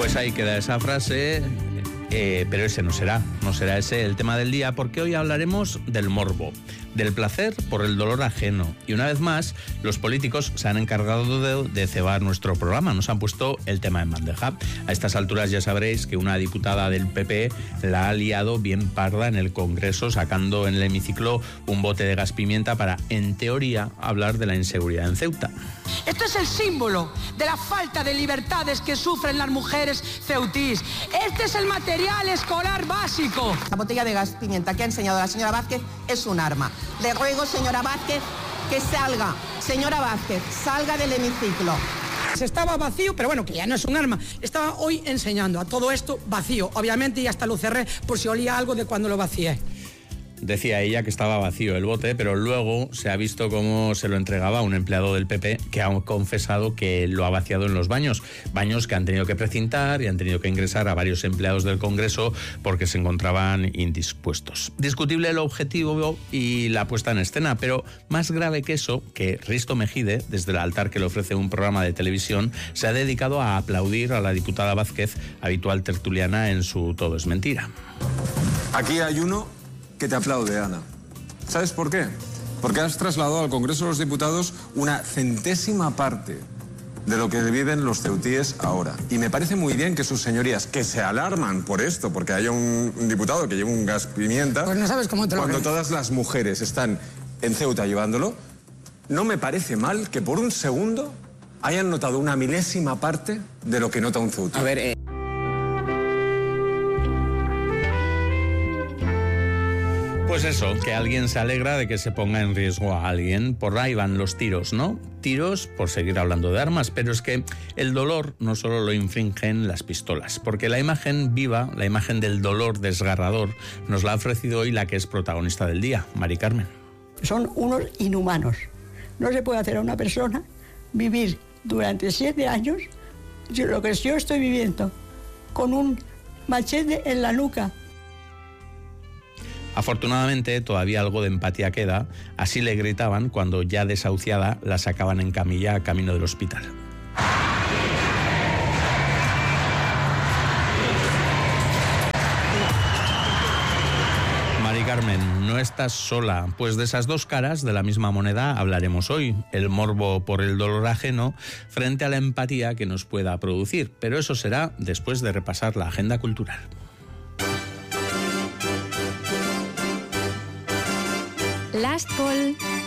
Pues ahí queda esa frase, pero ese no será ese el tema del día, porque hoy hablaremos del morbo, del placer por el dolor ajeno. Y una vez más, los políticos se han encargado de cebar nuestro programa, nos han puesto el tema en bandeja. A estas alturas ya sabréis que una diputada del PP la ha liado bien parda en el Congreso, sacando en el hemiciclo un bote de gas pimienta para, en teoría, hablar de la inseguridad en Ceuta. Esto es el símbolo de la falta de libertades que sufren las mujeres ceutís. Este es el material escolar básico. La botella de gas pimienta que ha enseñado la señora Vázquez es un arma. Le ruego, señora Vázquez, que salga. Señora Vázquez, salga del hemiciclo. Estaba vacío, pero bueno, que ya no es un arma. Estaba hoy enseñando a todo esto vacío, obviamente, y hasta lo cerré por si olía algo de cuando lo vacié. Decía ella que estaba vacío el bote, pero luego se ha visto cómo se lo entregaba a un empleado del PP que ha confesado que lo ha vaciado en los baños que han tenido que precintar y han tenido que ingresar a varios empleados del Congreso porque se encontraban indispuestos. Discutible el objetivo y la puesta en escena, pero más grave que eso, que Risto Mejide, desde el altar que le ofrece un programa de televisión, se ha dedicado a aplaudir a la diputada Vázquez, habitual tertuliana en su Todo es mentira. Aquí hay uno que te aplaude, Ana. ¿Sabes por qué? Porque has trasladado al Congreso de los Diputados una centésima parte de lo que viven los ceutíes ahora. Y me parece muy bien que sus señorías, que se alarman por esto, porque haya un diputado que lleve un gas pimienta, pues no sabes cómo te lo cuando crees. todas las mujeres están en Ceuta llevándolo, no me parece mal que por un segundo hayan notado una milésima parte de lo que nota un ceutí. A ver, Pues eso, que alguien se alegra de que se ponga en riesgo a alguien. Por ahí van los tiros, ¿no? Tiros por seguir hablando de armas, pero es que el dolor no solo lo infringen las pistolas, porque la imagen viva, la imagen del dolor desgarrador, nos la ha ofrecido hoy la que es protagonista del día, Mari Carmen. Son unos inhumanos. No se puede hacer a una persona vivir durante 7 años lo que yo estoy viviendo, con un machete en la nuca. Afortunadamente, todavía algo de empatía queda, así le gritaban cuando ya desahuciada la sacaban en camilla a camino del hospital. Mari Carmen, no estás sola, pues de esas dos caras de la misma moneda hablaremos hoy, el morbo por el dolor ajeno frente a la empatía que nos pueda producir, pero eso será después de repasar la agenda cultural. Last Call.